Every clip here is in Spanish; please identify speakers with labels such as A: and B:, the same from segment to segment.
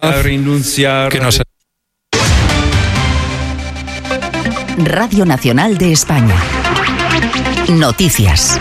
A: que nos...
B: Radio Nacional de España. Noticias.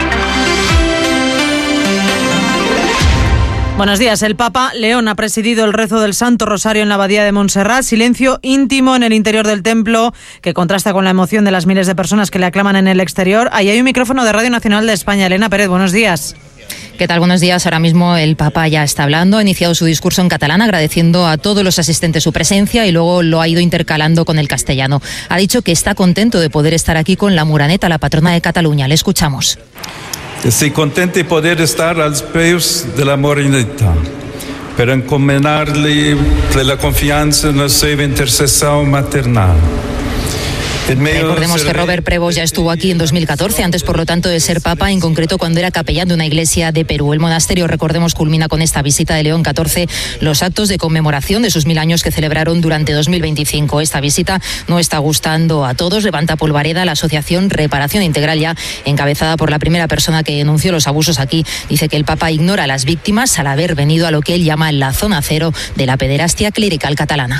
C: Buenos días. El Papa León ha presidido el rezo del Santo Rosario en la Abadía de Montserrat. Silencio íntimo en el interior del templo que contrasta con la emoción de las miles de personas que le aclaman en el exterior. Ahí hay un micrófono de Radio Nacional de España. Elena Pérez, buenos días.
D: ¿Qué tal? Buenos días. Ahora mismo el Papa ya está hablando. Ha iniciado su discurso en catalán agradeciendo a todos los asistentes su presencia y luego lo ha ido intercalando con el castellano. Ha dicho que está contento de poder estar aquí con la Moreneta, la patrona de Cataluña. Le escuchamos.
A: Estoy contento de poder estar a los pies de la Moreneta, para encomendarle la confianza en la su intercesión maternal.
D: Recordemos que Robert Prevost ya estuvo aquí en 2014, antes por lo tanto de ser papa, en concreto cuando era capellán de una iglesia de Perú. El monasterio, recordemos, culmina con esta visita de León XIV los actos de conmemoración de sus 1000 años que celebraron durante 2025. Esta visita no está gustando a todos. Levanta polvareda la asociación Reparación Integral, ya encabezada por la primera persona que denunció los abusos aquí. Dice que el papa ignora a las víctimas al haber venido a lo que él llama la zona cero de la pederastia clerical catalana.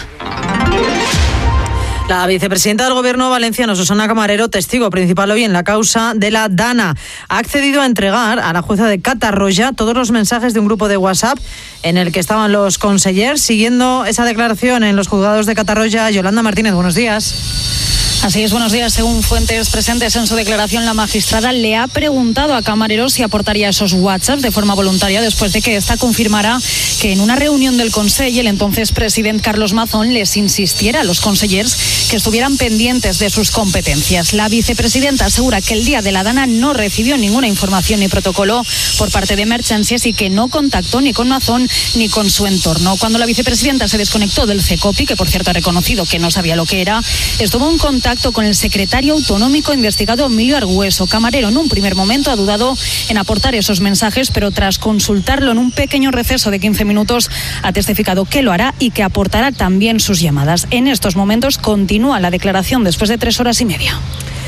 C: La vicepresidenta del Gobierno valenciano, Susana Camarero, testigo principal hoy en la causa de la Dana, ha accedido a entregar a la jueza de Catarroja todos los mensajes de un grupo de WhatsApp en el que estaban los consellers. Siguiendo esa declaración en los juzgados de Catarroja, Yolanda Martínez, buenos días.
E: Así es, buenos días. Según fuentes presentes en su declaración, la magistrada le ha preguntado a Camarero si aportaría esos WhatsApps de forma voluntaria después de que ésta confirmara que en una reunión del Consell el entonces presidente Carlos Mazón les insistiera a los consellers que estuvieran pendientes de sus competencias. La vicepresidenta asegura que el día de la Dana no recibió ninguna información ni protocolo por parte de Emergencias y que no contactó ni con Mazón ni con su entorno. Cuando la vicepresidenta se desconectó del CECOPI, que por cierto ha reconocido que no sabía lo que era, estuvo en contacto con el secretario autonómico investigado Emilio Argüeso. Camarero en un primer momento ha dudado en aportar esos mensajes, pero tras consultarlo en un pequeño receso de 15 minutos ha testificado que lo hará y que aportará también sus llamadas. En estos momentos continúa la declaración después de 3 horas y media.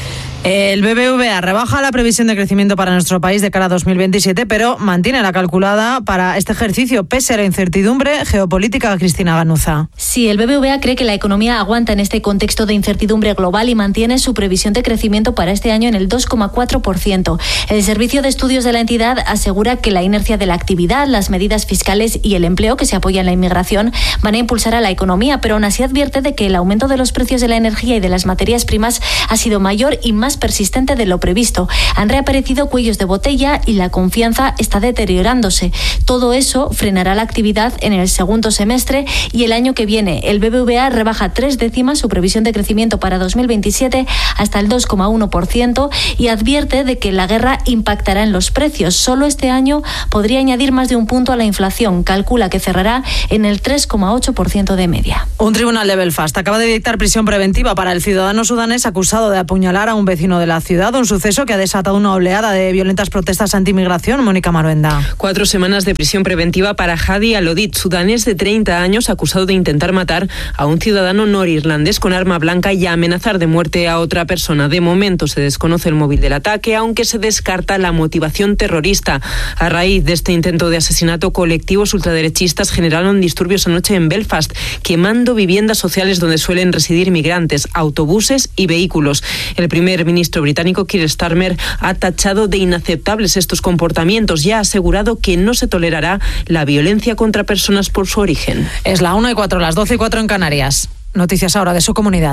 C: El BBVA rebaja la previsión de crecimiento para nuestro país de cara a 2027, pero mantiene la calculada para este ejercicio, pese a la incertidumbre geopolítica. Cristina Ganuza.
F: Sí, el BBVA cree que la economía aguanta en este contexto de incertidumbre global y mantiene su previsión de crecimiento para este año en el 2,4%. El servicio de estudios de la entidad asegura que la inercia de la actividad, las medidas fiscales y el empleo que se apoya en la inmigración van a impulsar a la economía, pero aún así advierte de que el aumento de los precios de la energía y de las materias primas ha sido mayor y más persistente de lo previsto. Han reaparecido cuellos de botella y la confianza está deteriorándose. Todo eso frenará la actividad en el segundo semestre y el año que viene. El BBVA rebaja 3 décimas su previsión de crecimiento para 2027 hasta el 2,1% y advierte de que la guerra impactará en los precios. Solo este año podría añadir más de un punto a la inflación. Calcula que cerrará en el 3,8% de media.
C: Un tribunal de Belfast acaba de dictar prisión preventiva para el ciudadano sudanés acusado de apuñalar a un vecino de la ciudad, un suceso que ha desatado una oleada de violentas protestas anti-inmigración. Mónica Maruenda.
G: 4 semanas de prisión preventiva para Hadi Alodit, sudanés de 30 años, acusado de intentar matar a un ciudadano norirlandés con arma blanca y amenazar de muerte a otra persona. De momento se desconoce el móvil del ataque, aunque se descarta la motivación terrorista. A raíz de este intento de asesinato, colectivos ultraderechistas generaron disturbios anoche en Belfast, quemando viviendas sociales donde suelen residir migrantes, autobuses y vehículos. El primer ministro británico Keir Starmer ha tachado de inaceptables estos comportamientos y ha asegurado que no se tolerará la violencia contra personas por su origen.
C: Es la 1:04, las 12:04 en Canarias. Noticias ahora de su comunidad.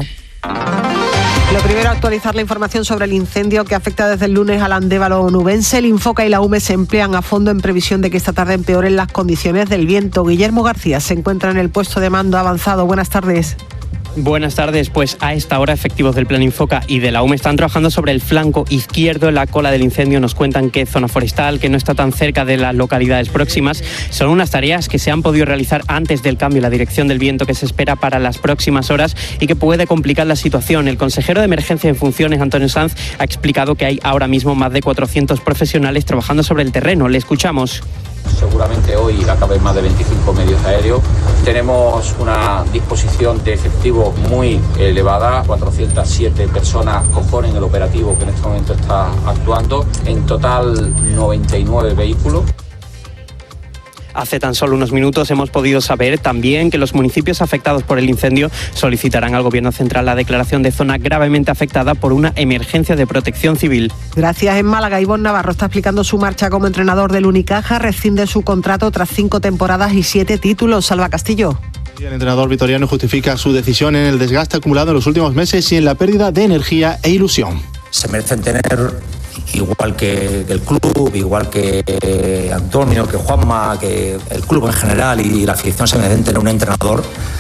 H: Lo primero, actualizar la información sobre el incendio que afecta desde el lunes al Andévalo onubense. El Infoca y la UME se emplean a fondo en previsión de que esta tarde empeoren las condiciones del viento. Guillermo García se encuentra en el puesto de mando avanzado. Buenas tardes.
I: Buenas tardes, pues a esta hora efectivos del Plan Infoca y de la UME están trabajando sobre el flanco izquierdo en la cola del incendio. Nos cuentan que zona forestal, que no está tan cerca de las localidades próximas. Son unas tareas que se han podido realizar antes del cambio en la dirección del viento que se espera para las próximas horas y que puede complicar la situación. El consejero de Emergencia en Funciones, Antonio Sanz, ha explicado que hay ahora mismo más de 400 profesionales trabajando sobre el terreno. Le escuchamos.
J: Seguramente hoy acaben más de 25 medios aéreos. Tenemos una disposición de efectivo muy elevada. 407 personas componen el operativo que en este momento está actuando. En total, 99 vehículos.
I: Hace tan solo unos minutos hemos podido saber también que los municipios afectados por el incendio solicitarán al Gobierno central la declaración de zona gravemente afectada por una emergencia de protección civil.
H: Gracias. En Málaga, Ivonne Navarro está explicando su marcha como entrenador del Unicaja. Rescinde su contrato tras 5 temporadas y 7 títulos. Salva Castillo.
K: El entrenador vitoriano justifica su decisión en el desgaste acumulado en los últimos meses y en la pérdida de energía e ilusión.
L: Se merecen tener, igual que el club, igual que Antonio, que Juanma, que el club en general y la afición, se merecen tener un entrenador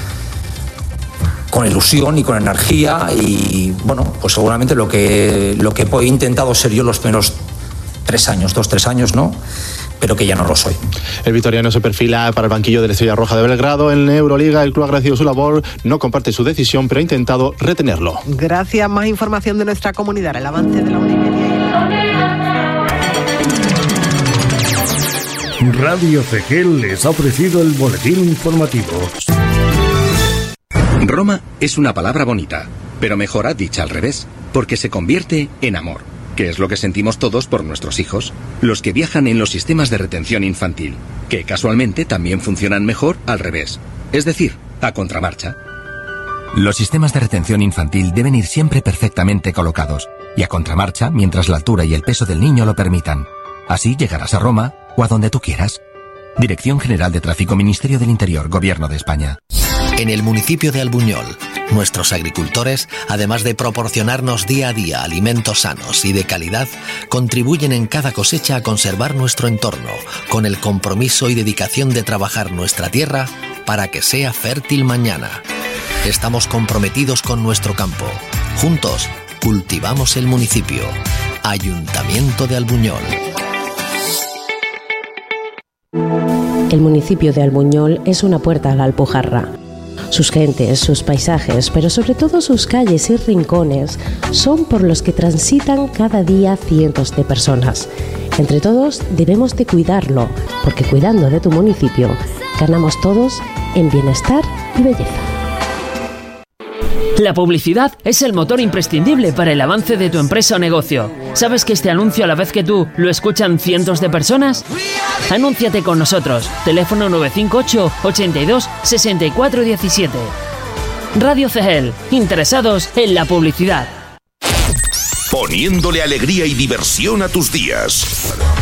L: con ilusión y con energía. Y bueno, pues seguramente lo que he intentado ser yo los primeros 2-3 años, ¿no? Pero que ya no lo soy.
K: El vitoriano se perfila para el banquillo de la Estrella Roja de Belgrado. En Euroliga, el club ha agradecido su labor, no comparte su decisión, pero ha intentado retenerlo.
H: Gracias. Más información de nuestra comunidad. El avance de la 1:30.
M: Radio CGEL les ha ofrecido el boletín informativo.
N: Roma es una palabra bonita, pero mejor dicha al revés, porque se convierte en amor, que es lo que sentimos todos por nuestros hijos, los que viajan en los sistemas de retención infantil, que casualmente también funcionan mejor al revés, es decir, a contramarcha.
O: Los sistemas de retención infantil deben ir siempre perfectamente colocados y a contramarcha mientras la altura y el peso del niño lo permitan. Así llegarás a Roma o a donde tú quieras. Dirección General de Tráfico, Ministerio del Interior, Gobierno de España.
P: En el municipio de Albuñol, nuestros agricultores, además de proporcionarnos día a día alimentos sanos y de calidad, contribuyen en cada cosecha a conservar nuestro entorno, con el compromiso y dedicación de trabajar nuestra tierra para que sea fértil mañana. Estamos comprometidos con nuestro campo. Juntos, cultivamos el municipio. Ayuntamiento de Albuñol.
Q: El municipio de Albuñol es una puerta a la Alpujarra. Sus gentes, sus paisajes, pero sobre todo sus calles y rincones son por los que transitan cada día cientos de personas. Entre todos debemos de cuidarlo, porque cuidando de tu municipio ganamos todos en bienestar y belleza.
R: La publicidad es el motor imprescindible para el avance de tu empresa o negocio. ¿Sabes que este anuncio, a la vez que tú, lo escuchan cientos de personas? Anúnciate con nosotros. Teléfono 958 82 64 17. Radio CGEL. Interesados en la publicidad.
S: Poniéndole alegría y diversión a tus días.